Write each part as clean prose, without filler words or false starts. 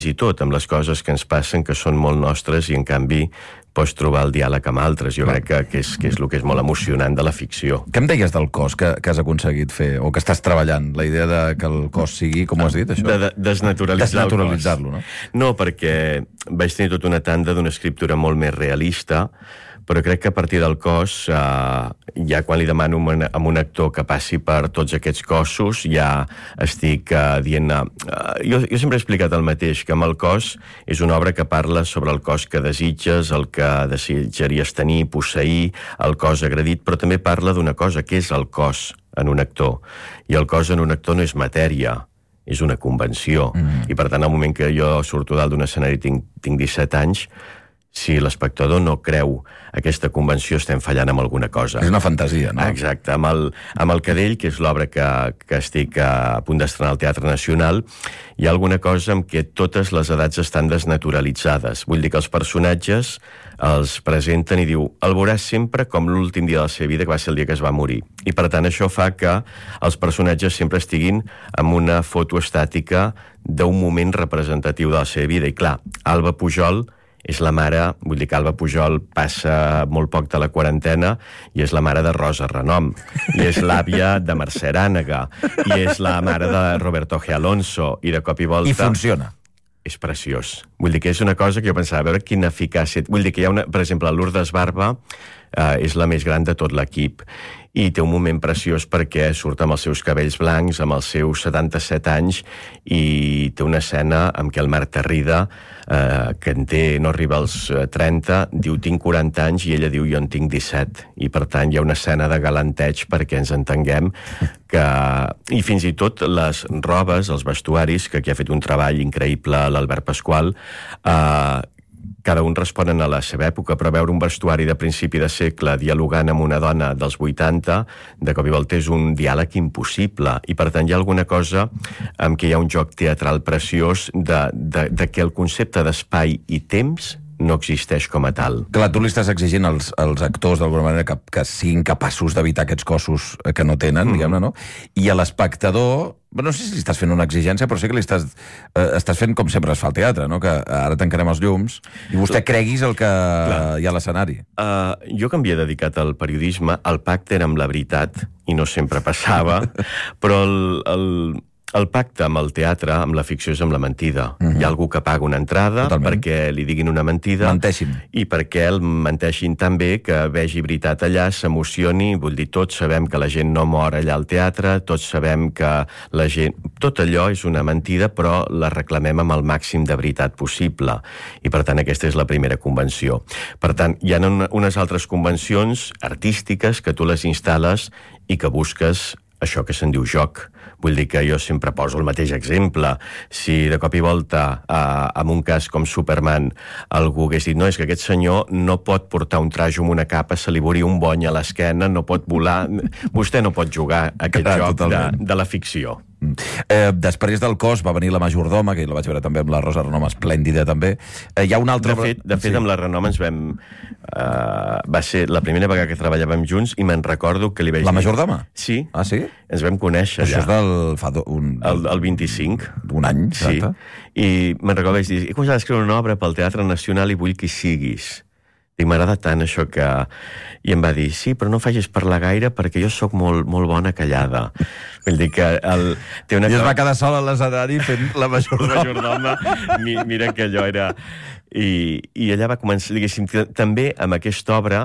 i tot amb les coses que ens passen, que són molt nostres, i en canvi pots trobar el diàleg amb altres. Jo crec que és el que és molt emocionant de la ficció. Què em deies del cos que has aconseguit fer, o que estàs treballant? La idea de que el cos sigui, com ho has dit, això? Desnaturalitzar-lo, no? No, perquè vaig tenir tota una tanda d'una escriptura molt més realista, però crec que a partir del cos, ja quan li demano a un actor que passi per tots aquests cossos, ja estic dient... Jo sempre he explicat el mateix, que amb el cos és una obra que parla sobre el cos que desitges, el que desitjaries tenir, posseir, el cos agredit, però també parla d'una cosa, que és el cos en un actor. I el cos en un actor no és matèria, és una convenció. I per tant, al moment que jo surto dalt d'un escenari i tinc 17 anys, si l'espectador no creu aquesta convenció, estem fallant amb alguna cosa. És una fantasia, no? Exacte. Amb el Cadell, que és l'obra que estic a punt d'estrenar al Teatre Nacional, hi ha alguna cosa en què totes les edats estan desnaturalitzades. Vull dir que els personatges els presenten i diu, el veuràs sempre com l'últim dia de la seva vida, que va ser el dia que es va morir. I per tant això fa que els personatges sempre estiguin amb una foto estàtica d'un moment representatiu de la seva vida. I clar, Alba Pujol és la mare, vull dir que Alba Pujol passa molt poc de la quarantena i és la mare de Rosa Renom, i és l'àvia de Mercè Arànega, i és la mare de Roberto G. Alonso, i de cop i volta... I funciona. És preciós. Vull dir que és una cosa que jo pensava, a veure quina eficàcia... Vull dir que hi ha una... Per exemple, Lourdes Barba és la més gran de tot l'equip, i té un moment preciós perquè surt amb els seus cabells blancs, amb els seus 77 anys, i té una escena amb què el Marc Tarrida, que no arriba als 30, diu, tinc 40 anys, i ella diu, jo en tinc 17. I per tant hi ha una escena de galanteig perquè ens entenguem, i fins i tot les robes, els vestuaris, que aquí ha fet un treball increïble l'Albert Pasqual, cada un responen a la seva època, però veure un vestuari de principi de segle dialogant amb una dona dels 80, de cop i volta és un diàleg impossible, i per tant hi ha alguna cosa en què hi ha un joc teatral preciós de que el concepte d'espai i temps no existeix com a tal. Clar, tu li estàs exigint als actors d'alguna manera que siguin capaços d'evitar aquests cossos que no tenen, diguem-ne, no? I a l'espectador, no sé si li estàs fent una exigència, però sí que li estàs fent com sempre es fa al teatre, no? Que ara tancarem els llums i vostè creguis el que hi ha a l'escenari. Jo que m'havia dedicat al periodisme, el pacte era amb la veritat, i no sempre passava, però el pacte amb el teatre, amb la ficció, és amb la mentida. Hi ha algú que paga una entrada perquè li diguin una mentida. Menteixin. I perquè el menteixin tan bé que vegi veritat allà, s'emocioni. Vull dir, tots sabem que la gent no mor allà al teatre, tots sabem que la gent... Tot allò és una mentida, però la reclamem amb el màxim de veritat possible. I per tant, aquesta és la primera convenció. Per tant, hi ha unes altres convencions artístiques que tu les instal·les i que busques això que se'n diu joc. Vull dir que jo sempre poso el mateix exemple. Si de cop i volta, en un cas com Superman, algú hagués dit, no, és que aquest senyor no pot portar un trajo amb una capa, se li veuria un bony a l'esquena, no pot volar... Vostè no pot jugar a aquest joc de la ficció. Després del cos va venir la Majordoma, que la vaig veure també amb la Rosa Renom, esplèndida també. Hi ha una altra... De fet, amb la Renom ens vam... Va ser la primera vegada que treballàvem junts i me'n recordo que li vaig dir... La Majordoma? Sí. Ah, sí? Ens vam conèixer allà. Això és el 25. Un any, exacte. Sí. I me'n recordo, vaig dir, he començat a escriure una obra pel Teatre Nacional i vull que hi siguis. I m'agrada tant això que... I em va dir, sí, però no facis parlar gaire perquè jo sóc molt, molt bona callada. Vull dir que... I es va quedar sol a l'escenari fent la Majordoma. Mira que allò era... I allà va començar, diguéssim, també amb aquesta obra,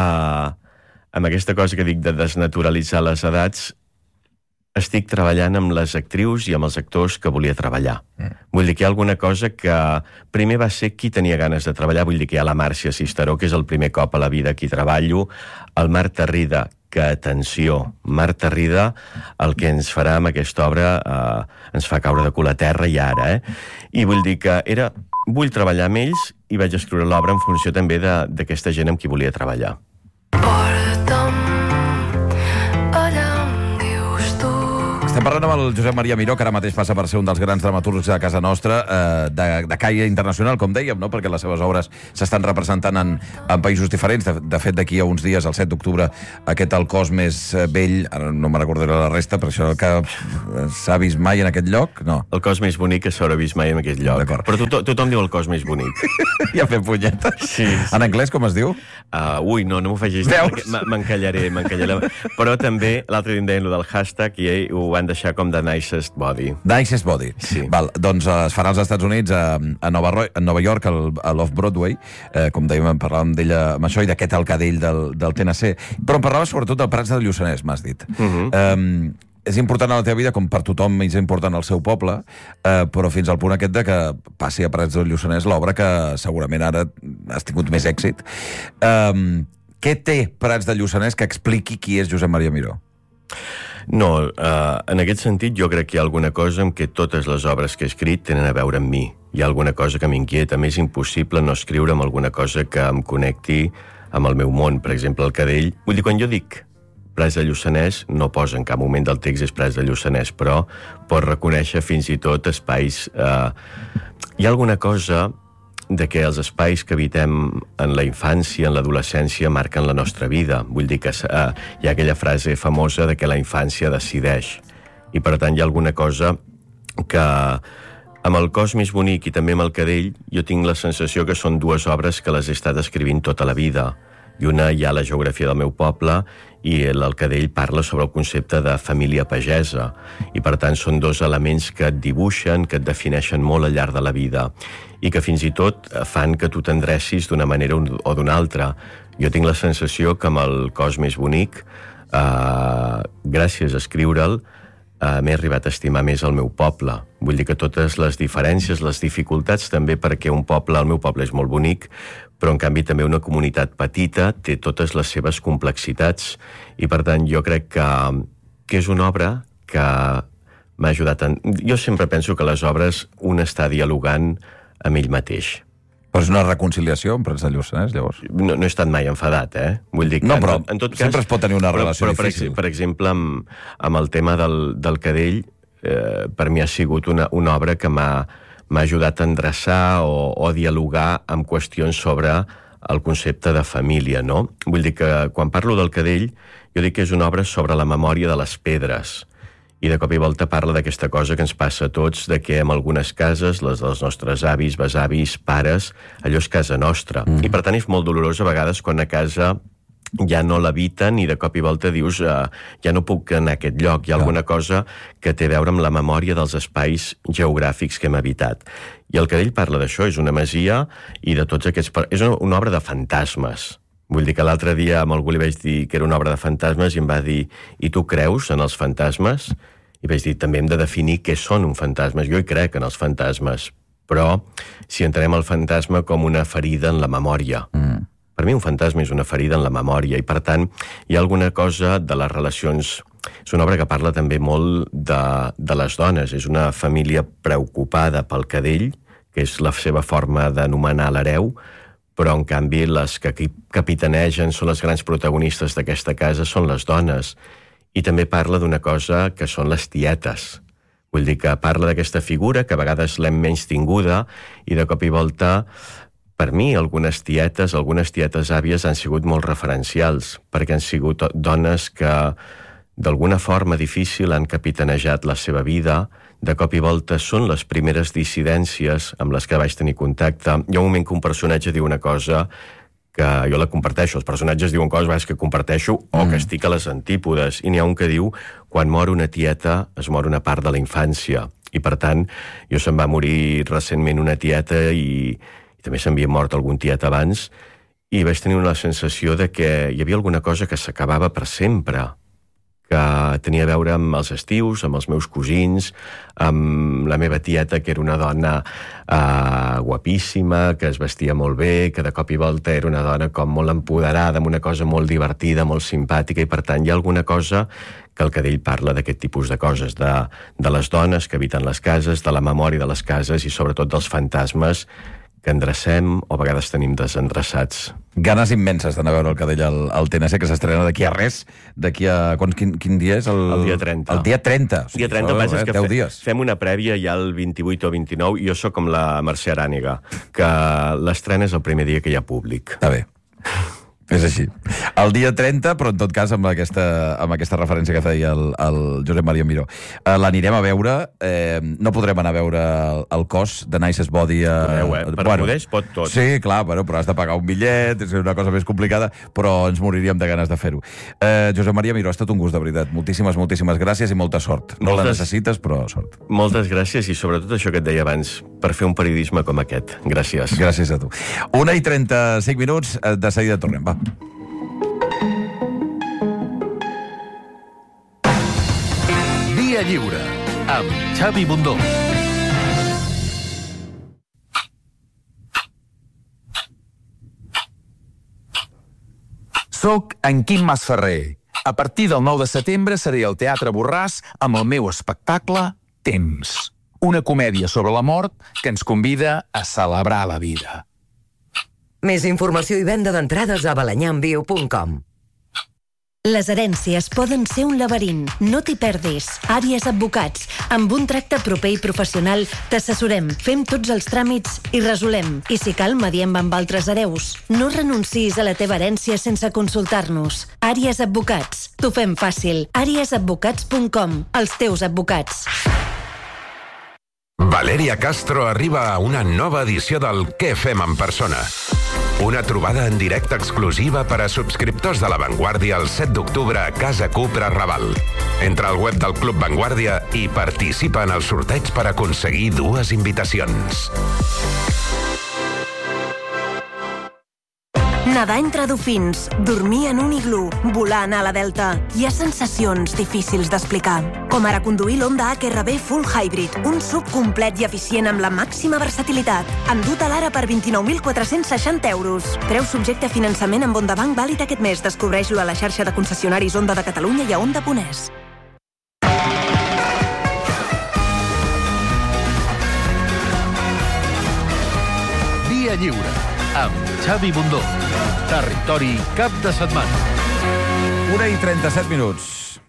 amb aquesta cosa que dic de desnaturalitzar les edats, estic treballant amb les actrius i amb els actors que volia treballar. Vull dir que hi ha alguna cosa que primer va ser qui tenia ganes de treballar. Vull dir que hi ha la Màrcia Cisteró, que és el primer cop a la vida que hi treballo, el Marc Tarrida, que, atenció, Marc Tarrida, el que ens farà amb aquesta obra ens fa caure de cul a terra i ara, I vull dir que vull treballar amb ells i vaig escriure l'obra en funció també d'aquesta gent amb qui volia treballar. Estem parlant amb el Josep Maria Miró, que ara mateix passa per ser un dels grans dramaturgs de casa nostra, de caire internacional, com dèiem, no? Perquè les seves obres s'estan representant en països diferents. De fet, d'aquí a uns dies, el 7 d'octubre, aquest El cos més vell, ara no me recordaré la resta, però això que s'ha vist mai en aquest lloc, no. El cos més bonic que s'haurà vist mai en aquest lloc. Però tothom diu el cos més bonic. Ja fem punyetes. Sí. En anglès, com es diu? Ui, no m'ho facis dir, m'encallaré. Però també l'altre dia em deien del hashtag i ho van deixar com The Nicest Body. Nicest Body. Sí. Val, doncs es farà als Estats Units, a Nova York, a l'Off-Broadway, com dèiem, parlàvem d'ella amb això i d'aquest alcadell del TNC, però em parlava sobretot del Prats del Lluçanès, m'has dit. És important a la teva vida, com per tothom és important al seu poble, però fins al punt aquest de que passi a Prats del Lluçanès l'obra que segurament ara has tingut més èxit. Què té Prats del Lluçanès que expliqui qui és Josep Maria Miró? No, en aquest sentit jo crec que hi ha alguna cosa en què totes les obres que he escrit tenen a veure amb mi. Hi ha alguna cosa que m'inquieta. M'és impossible no escriure amb alguna cosa que em connecti amb el meu món. Per exemple, el cadell. Vull dir, quan jo dic Prats del Lluçanès, no posa en cap moment del text és Prats del Lluçanès, però pots reconèixer fins i tot espais... Hi ha alguna cosa de que els espais que habitem en la infància, en l'adolescència, marquen la nostra vida. Vull dir que hi ha aquella frase famosa de que la infància decideix. I per tant hi ha alguna cosa que amb El cos més bonic i també amb El cadell jo tinc la sensació que són dues obres que les he estat escrivint tota la vida. I una hi ha la geografia del meu poble i El cadell parla sobre el concepte de família pagesa. I per tant són dos elements que et dibuixen, que et defineixen molt al llarg de la vida i que fins i tot fan que tu t'endrecis d'una manera o d'una altra. Jo tinc la sensació que amb El cos més bonic, gràcies a escriure'l, m'he arribat a estimar més el meu poble. Vull dir que totes les diferències, les dificultats, també perquè el meu poble és molt bonic, però en canvi també una comunitat petita té totes les seves complexitats i per tant jo crec que és una obra que m'ha ajudat. Jo sempre penso que les obres un està dialogant amb ell mateix. Però és una reconciliació amb Prats del Lluçanès, llavors? No he estat mai enfadat, Vull dir que, no, però en tot cas, sempre es pot tenir una relació difícil. Per exemple, amb el tema del cadell, per mi ha sigut una obra que m'ha ajudat a endreçar o dialogar amb qüestions sobre el concepte de família, no? Vull dir que quan parlo del cadell, jo dic que és una obra sobre la memòria de les pedres. I de cop i volta parla d'aquesta cosa que ens passa a tots, de que en algunes cases, les dels nostres avis, besavis, pares, allò és casa nostra. I per tant és molt dolorós a vegades quan a casa ja no l'habiten i de cop i volta dius ja no puc anar a aquest lloc. Hi ha alguna cosa que té a veure amb la memòria dels espais geogràfics que hem habitat. I El cadell parla d'això, és una masia i de tots aquests... És una obra de fantasmes. Vull dir que l'altre dia amb algú li vaig dir que era una obra de fantasmes i em va dir i tu creus en els fantasmes? I vaig dir, també hem de definir què són un fantasma. Jo hi crec en els fantasmes, però si entenem el fantasma com una ferida en la memòria. Per mi un fantasma és una ferida en la memòria i per tant hi ha alguna cosa de les relacions... És una obra que parla també molt de les dones. És una família preocupada pel cadell, que és la seva forma d'anomenar l'hereu, però en canvi les que capitanegen són les grans protagonistes d'aquesta casa, són les dones. I també parla d'una cosa que són les tietes. Vull dir que parla d'aquesta figura que a vegades l'hem menys tinguda i de cop i volta, per mi, algunes tietes àvies han sigut molt referencials, perquè han sigut dones que d'alguna forma difícil han capitanejat la seva vida. De cop i volta són les primeres dissidències amb les que vaig tenir contacte. Hi ha un moment que un personatge diu una cosa que jo la comparteixo. Els personatges diuen coses que comparteixo o que estic a les antípodes. I n'hi ha un que diu, quan mor una tieta, es mor una part de la infància. I per tant, jo se'm va morir recentment una tieta i també s'havia mort algun tiet abans i vaig tenir una sensació de que hi havia alguna cosa que s'acabava per sempre, que tenia a veure amb els estius, amb els meus cosins, amb la meva tieta, que era una dona guapíssima, que es vestia molt bé, que de cop i volta era una dona com molt empoderada, amb una cosa molt divertida, molt simpàtica, i per tant hi ha alguna cosa que el cadell parla d'aquest tipus de coses, de les dones que habiten les cases, de la memòria de les cases i sobretot dels fantasmes que endrecem o a vegades tenim desendreçats. Ganes immenses d'anar a veure el Cadell al TNC, que s'estrena d'aquí a res. D'aquí a... Quin dia és? El dia 30. El dia 30. El dia 30, és que 10 dies. Fem una prèvia ja el 28 o 29, i jo sóc com la Mercè Aràniga, que l'estrena és el primer dia que hi ha públic. Està bé. És així. El dia 30, però en tot cas amb aquesta referència que feia el Josep Maria Miró. L'anirem a veure, no podrem anar a veure el cos de Nicest Body. Per poder es pot tot. Sí, clar, però has de pagar un bitllet, és una cosa més complicada, però ens moriríem de ganes de fer-ho. Josep Maria Miró, ha estat un gust, de veritat. Moltíssimes gràcies i molta sort. No la necessites, però sort. Moltes gràcies, i sobretot això que et deia abans, per fer un periodisme com aquest. Gràcies. Gràcies a tu. 1:35 minuts, de seguida tornem, va. Via Lliure, amb Xavi Bundó. Soc en Quim Masferrer. A partir del 9 de setembre seré al Teatre Borràs amb el meu espectacle Temps. Una comèdia sobre la mort que ens convida a celebrar la vida. Més informació i venda d'entrades a balanyamviu.com. Les herències poden ser un laberint. No t'hi perdis. Àries Advocats. Amb un tracte proper i professional t'assessorem, fem tots els tràmits i resolem. I si cal, mediem amb altres hereus. No renuncis a la teva herència sense consultar-nos. Àries Advocats. T'ho fem fàcil. àriesadvocats.com. Els teus advocats. Valeria Castro arriba a una nova edició del Què fem en persona? Una trobada en directe exclusiva per a subscriptors de La Vanguardia el 7 d'octubre a Casa Cupra Raval. Entra al web del Club Vanguardia i participa en el sorteig per aconseguir 2 invitacions. Nedar entre dofins, dormir en un iglú, volar a la Delta. Hi ha sensacions difícils d'explicar. Com ara conduir l'Honda HRV Full Hybrid, un SUV complet i eficient amb la màxima versatilitat. Endut a l'ara per 29.460 euros. Preu subjecte a finançament amb Honda Bank vàlid aquest mes. Descobreix-lo a la xarxa de concessionaris Honda de Catalunya i a Honda.es. Via Lliure, amb Xavi Bundó. Territori cap de setmana. 1:37 minuts.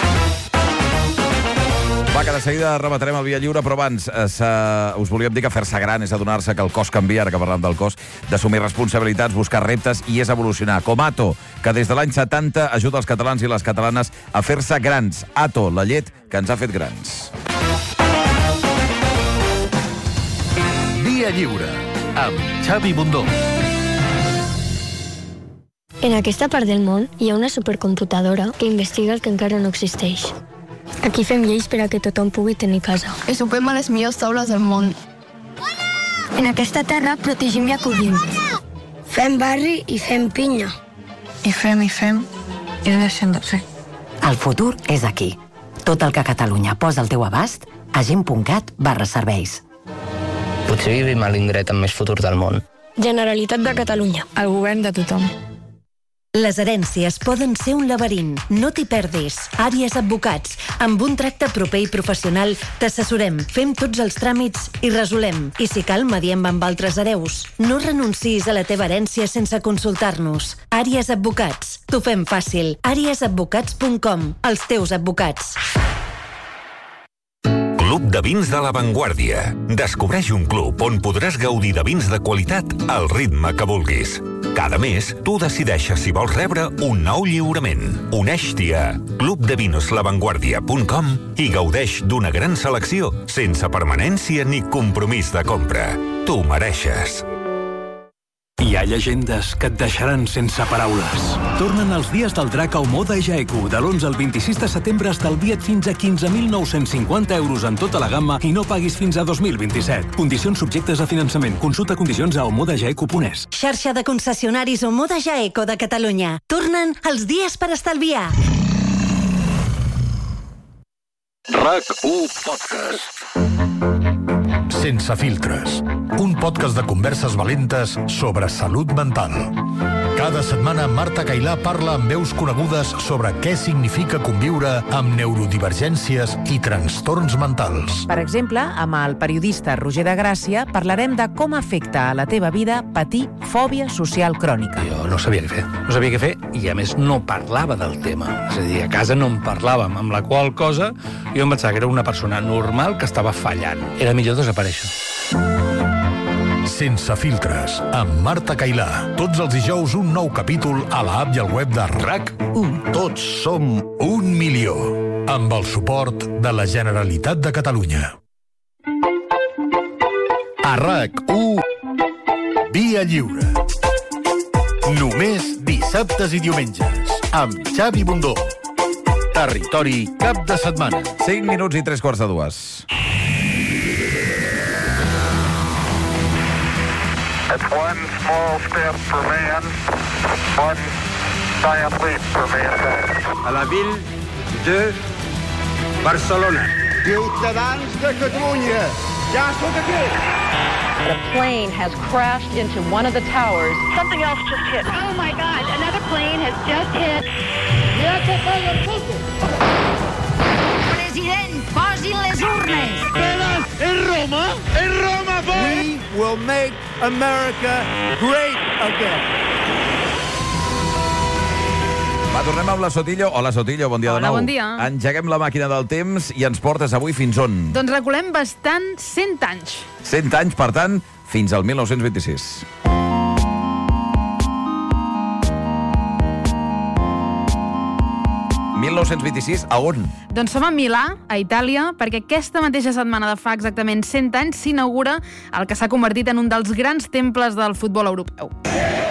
Va, que de seguida rematarem el Via Lliure, però abans us volíem dir que fer-se gran és adonar-se que el cos canvia, ara que parlem del cos, d'assumir responsabilitats, buscar reptes i és evolucionar. Com Ato, que des de l'any 70 ajuda els catalans i les catalanes a fer-se grans. Ato, la llet que ens ha fet grans. Via Lliure, amb Xavi Bundó. En aquesta part del món hi ha una supercomputadora que investiga el que encara no existeix. Aquí fem lleis per a que tothom pugui tenir casa. I sopem a les millors taules del món. En aquesta terra protegim i acollim. Fem barri i fem pinya. I fem i deixem de fer. El futur és aquí. Tot el que Catalunya posa al teu abast a gent.cat/serveis. Potser vivim a l'indret amb més futur del món. Generalitat de Catalunya. El govern de tothom. Les herències poden ser un laberint. No t'hi perdis. Àries Advocats. Amb un tracte proper i professional t'assessorem, fem tots els tràmits i resolem. I si cal, mediem amb altres hereus. No renuncis a la teva herència sense consultar-nos. Àries Advocats. T'ho fem fàcil. àriesadvocats.com. Els teus advocats. Club de vins de La Vanguardia. Descobreix un club on podràs gaudir de vins de qualitat al ritme que vulguis. Cada mes, tu decideixes si vols rebre un nou lliurament. Uneix-t'hi a clubdevinslavanguardia.com i gaudeix d'una gran selecció sense permanència ni compromís de compra. Tu mereixes. Hi ha llegendes que et deixaran sense paraules. Tornen els dies del drac a Omoda Jaeku. De l'11 al 26 de setembre estalvia't fins a 15.950 euros en tota la gamma i no paguis fins a 2027. Condicions subjectes a finançament. Consulta condicions a omodajaeku.es. Xarxa de concessionaris Omoda Jaeco de Catalunya. Tornen els dies per estalviar. RAC1 Podcast. Sense filtres. Un podcast de converses valentes sobre salut mental. Cada setmana Marta Cailà parla amb veus conegudes sobre què significa conviure amb neurodivergències i trastorns mentals. Per exemple, amb el periodista Roger de Gràcia parlarem de com afecta a la teva vida patir fòbia social crònica. Jo no sabia què fer. No sabia què fer i, a més, no parlava del tema. És a dir, a casa no en parlàvem, amb la qual cosa jo em pensava que era una persona normal que estava fallant. Era millor desaparèixer. Sense filtres, amb Marta Cailà. Tots els dijous un nou capítol a l'app i al web de RAC1. Tots som 1 milió. Amb el suport de la Generalitat de Catalunya. A RAC1, Via Lliure. Només dissabtes i diumenges, amb Xavi Bundó. Territori cap de setmana. 5 minuts i 3:15. It's one small step for man, one giant leap for mankind. A la ville de Barcelona. Ciutadans de Catalunya, ja sóc aquí! A plane has crashed into one of the towers. Something else just hit. Oh my God, another plane has just hit. President, posin les urnes! És Roma? És Roma, boy! We will make America great again. Va, tornem amb la Sotillo. Hola, Sotillo, bon dia de nou. Hola, bon dia. Engeguem la màquina del temps i ens portes avui fins on? Doncs reculem bastant 100 anys. 100 anys, per tant, fins al 1926. A on? Doncs som a Milà, a Itàlia, perquè aquesta mateixa setmana de fa exactament 100 anys s'inaugura el que s'ha convertit en un dels grans temples del futbol europeu.